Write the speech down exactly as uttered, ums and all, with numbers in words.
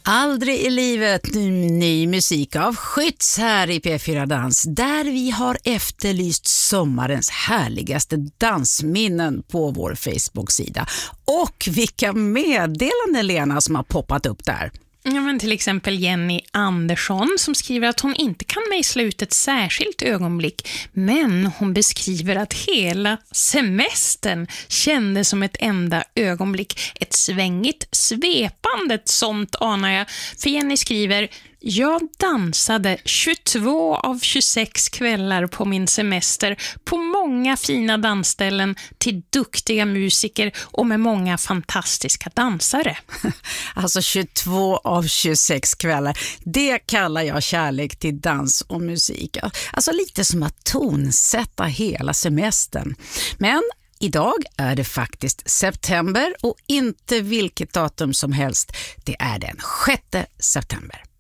Aldrig i livet ny musik av Skytts här i P fyra Dans, där vi har efterlyst sommarens härligaste dansminnen på vår Facebook-sida. Och vilka meddelanden, Lena, som har poppat upp där. Ja, men till exempel Jenny Andersson som skriver att hon inte kan mejsla ut ett särskilt ögonblick, men hon beskriver att hela semestern kändes som ett enda ögonblick. Ett svängigt, svepande sånt anar jag. För Jenny skriver: jag dansade tjugotvå av tjugosex kvällar på min semester på många fina dansställen till duktiga musiker och med många fantastiska dansare. Alltså tjugotvå av tjugosex kvällar, det kallar jag kärlek till dans och musik. Alltså lite som att tonsätta hela semestern. Men idag är det faktiskt september och inte vilket datum som helst. Det är den sjätte september.